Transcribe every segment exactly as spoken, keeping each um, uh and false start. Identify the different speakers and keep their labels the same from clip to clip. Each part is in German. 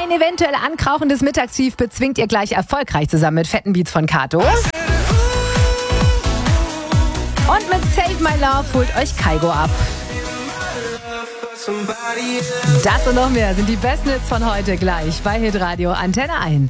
Speaker 1: Ein eventuell ankrauchendes Mittagstief bezwingt ihr gleich erfolgreich zusammen mit fetten Beats von Kato. Und mit Save My Love holt euch Kygo ab. Das und noch mehr sind die besten Hits von heute gleich bei Hitradio Antenne eins.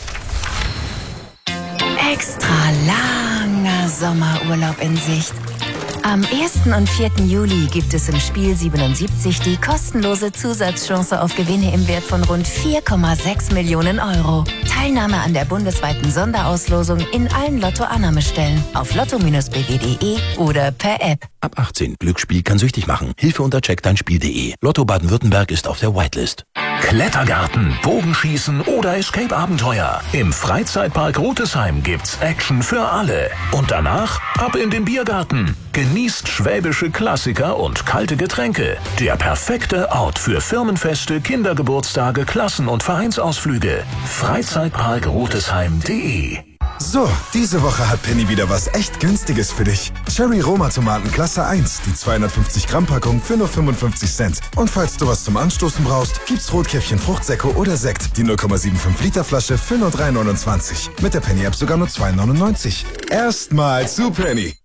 Speaker 2: Extra langer Sommerurlaub in Sicht. Am ersten und vierten Juli gibt es im Spiel siebenundsiebzig die kostenlose Zusatzchance auf Gewinne im Wert von rund vier Komma sechs Millionen Euro. Teilnahme an der bundesweiten Sonderauslosung in allen Lotto-Annahmestellen auf lotto Bindestrich b w punkt de oder per App.
Speaker 3: Ab achtzehn. Glücksspiel kann süchtig machen. Hilfe unter check dein spiel punkt de. Lotto Baden-Württemberg ist auf der Whitelist.
Speaker 4: Klettergarten, Bogenschießen oder Escape-Abenteuer. Im Freizeitpark Rotesheim gibt's Action für alle. Und danach ab in den Biergarten. Genießt schwäbische Klassiker und kalte Getränke. Der perfekte Ort für Firmenfeste, Kindergeburtstage, Klassen- und Vereinsausflüge. Freizeitpark Rotesheim punkt de.
Speaker 5: So, diese Woche hat Penny wieder was echt Günstiges für dich. Cherry Roma Tomaten Klasse eins, die zweihundertfünfzig Gramm Packung für nur fünfundfünfzig Cent. Und falls du was zum Anstoßen brauchst, gibt's Rotkäppchen Fruchtsäcke oder Sekt, die null Komma fünfundsiebzig Liter Flasche für nur drei neunundzwanzig. Mit der Penny App sogar nur zwei neunundneunzig. Erstmal zu Penny.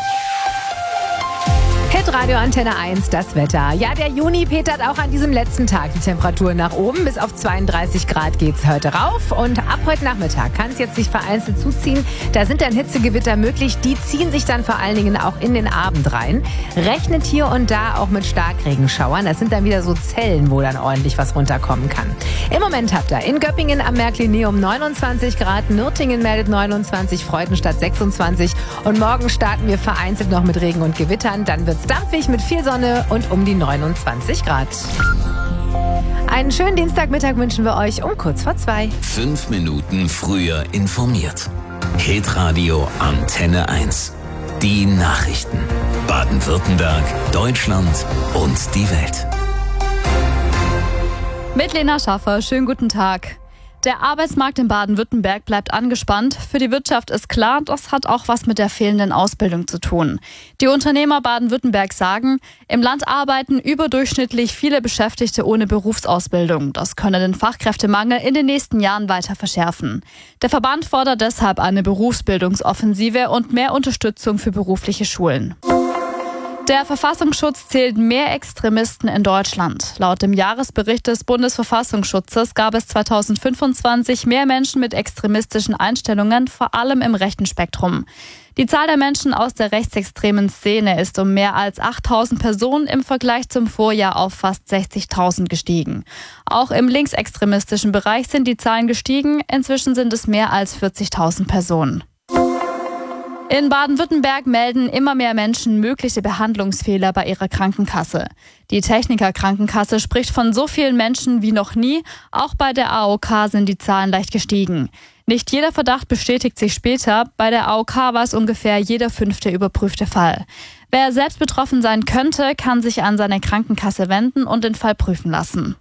Speaker 1: Hitradio Antenne eins, das Wetter. Ja, der Juni petert auch an diesem letzten Tag die Temperatur nach oben. Bis auf zweiunddreißig Grad geht's heute rauf. Und ab heute Nachmittag kann es jetzt sich vereinzelt zuziehen. Da sind dann Hitzegewitter möglich. Die ziehen sich dann vor allen Dingen auch in den Abend rein. Rechnet hier und da auch mit Starkregenschauern. Das sind dann wieder so Zellen, wo dann ordentlich was runterkommen kann. Im Moment habt ihr in Göppingen am Märklineum neunundzwanzig Grad. Nürtingen meldet neunundzwanzig, Freudenstadt sechsundzwanzig. Und morgen starten wir vereinzelt noch mit Regen und Gewittern. Dann wird's dampfig mit viel Sonne und um die neunundzwanzig Grad. Einen schönen Dienstagmittag wünschen wir euch um kurz vor zwei.
Speaker 6: Fünf Minuten früher informiert. Hitradio Antenne eins. Die Nachrichten. Baden-Württemberg, Deutschland und die Welt.
Speaker 7: Mit Lena Schaffer, schönen guten Tag. Der Arbeitsmarkt in Baden-Württemberg bleibt angespannt. Für die Wirtschaft ist klar, das hat auch was mit der fehlenden Ausbildung zu tun. Die Unternehmer Baden-Württemberg sagen, im Land arbeiten überdurchschnittlich viele Beschäftigte ohne Berufsausbildung. Das könne den Fachkräftemangel in den nächsten Jahren weiter verschärfen. Der Verband fordert deshalb eine Berufsbildungsoffensive und mehr Unterstützung für berufliche Schulen. Der Verfassungsschutz zählt mehr Extremisten in Deutschland. Laut dem Jahresbericht des Bundesverfassungsschutzes gab es zweitausendfünfundzwanzig mehr Menschen mit extremistischen Einstellungen, vor allem im rechten Spektrum. Die Zahl der Menschen aus der rechtsextremen Szene ist um mehr als achttausend Personen im Vergleich zum Vorjahr auf fast sechzigtausend gestiegen. Auch im linksextremistischen Bereich sind die Zahlen gestiegen. Inzwischen sind es mehr als vierzigtausend Personen. In Baden-Württemberg melden immer mehr Menschen mögliche Behandlungsfehler bei ihrer Krankenkasse. Die Techniker Krankenkasse spricht von so vielen Menschen wie noch nie. Auch bei der A O K sind die Zahlen leicht gestiegen. Nicht jeder Verdacht bestätigt sich später. Bei der A O K war es ungefähr jeder fünfte überprüfte Fall. Wer selbst betroffen sein könnte, kann sich an seine Krankenkasse wenden und den Fall prüfen lassen.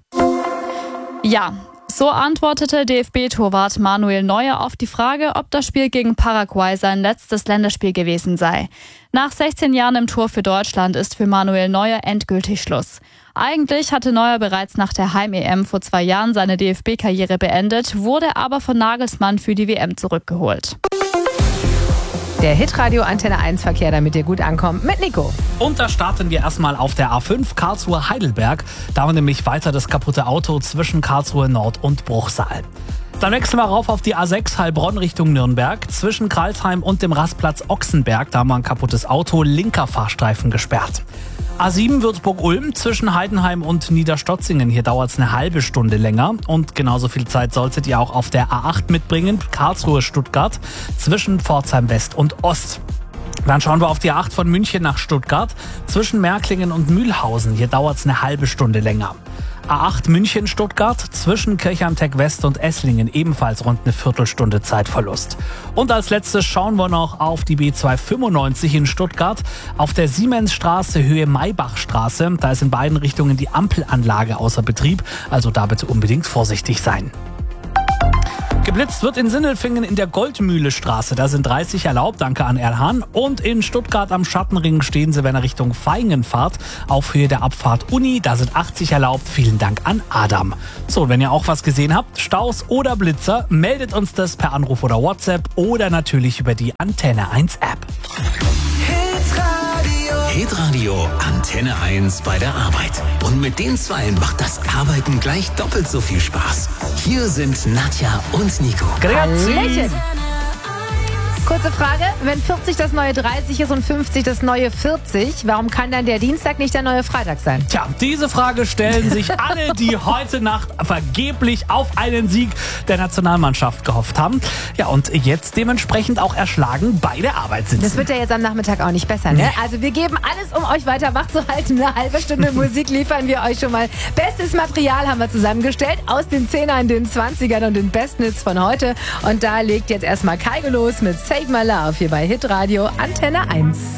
Speaker 7: Ja. So antwortete D F B-Torwart Manuel Neuer auf die Frage, ob das Spiel gegen Paraguay sein letztes Länderspiel gewesen sei. Nach sechzehn Jahren im Tor für Deutschland ist für Manuel Neuer endgültig Schluss. Eigentlich hatte Neuer bereits nach der Heim-E M vor zwei Jahren seine D F B-Karriere beendet, wurde aber von Nagelsmann für die W M zurückgeholt.
Speaker 1: Der Hitradio Antenne eins Verkehr, damit ihr gut ankommt, mit Nico.
Speaker 8: Und da starten wir erstmal auf der A fünf Karlsruhe-Heidelberg. Da war nämlich weiter das kaputte Auto zwischen Karlsruhe Nord und Bruchsal. Dann wechseln wir rauf auf die A sechs Heilbronn Richtung Nürnberg. Zwischen Karlsheim und dem Rastplatz Ochsenberg, da haben wir ein kaputtes Auto, linker Fahrstreifen gesperrt. A sieben Würzburg-Ulm zwischen Heidenheim und Niederstotzingen. Hier dauert es eine halbe Stunde länger. Und genauso viel Zeit solltet ihr auch auf der A acht mitbringen. Karlsruhe-Stuttgart zwischen Pforzheim West und Ost. Dann schauen wir auf die A acht von München nach Stuttgart zwischen Märklingen und Mühlhausen. Hier dauert es eine halbe Stunde länger. A acht München-Stuttgart zwischen Kirchheim-Tech West und Esslingen, ebenfalls rund eine Viertelstunde Zeitverlust. Und als letztes schauen wir noch auf die B zweihundertfünfundneunzig in Stuttgart auf der Siemensstraße Höhe Maybachstraße. Da ist in beiden Richtungen die Ampelanlage außer Betrieb, also da bitte unbedingt vorsichtig sein. Geblitzt wird in Sindelfingen in der Goldmühlestraße. Da sind dreißig erlaubt, danke an Erlhahn. Und in Stuttgart am Schattenring stehen sie, wenn er Richtung Vaihingen fahrt, auf Höhe der Abfahrt Uni. Da sind achtzig erlaubt. Vielen Dank an Adam. So, wenn ihr auch was gesehen habt, Staus oder Blitzer, meldet uns das per Anruf oder WhatsApp oder natürlich über die Antenne eins App.
Speaker 6: Hitradio Antenne eins bei der Arbeit. Und mit den Zweien macht das Arbeiten gleich doppelt so viel Spaß. Hier sind Nadja und Nico.
Speaker 1: Hallöchen. Kurze Frage, wenn vierzig das neue dreißig ist und fünfzig das neue vierzig, warum kann dann der Dienstag nicht der neue Freitag sein?
Speaker 8: Tja, diese Frage stellen sich alle, die heute Nacht vergeblich auf einen Sieg der Nationalmannschaft gehofft haben. Ja, und jetzt dementsprechend auch erschlagen bei der Arbeit sitzen.
Speaker 1: Das wird ja jetzt am Nachmittag auch nicht besser, ne? Also wir geben alles, um euch weiter wach zu halten. Eine halbe Stunde Musik liefern wir euch schon mal. Bestes Material haben wir zusammengestellt aus den Zehnern, den Zwanzigern und den besten Hits von heute. Und da legt jetzt erstmal Kaigo los mit Save My Love hier bei Hitradio Antenne eins.